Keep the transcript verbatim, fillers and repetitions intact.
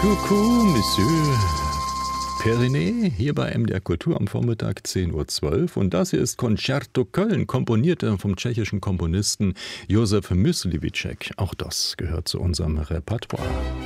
Coucou, Monsieur Periné, hier bei M D R Kultur am Vormittag zehn Uhr zwölf. Und das hier ist Concerto Köln, komponiert vom tschechischen Komponisten Josef Mysliveček. Auch das gehört zu unserem Repertoire.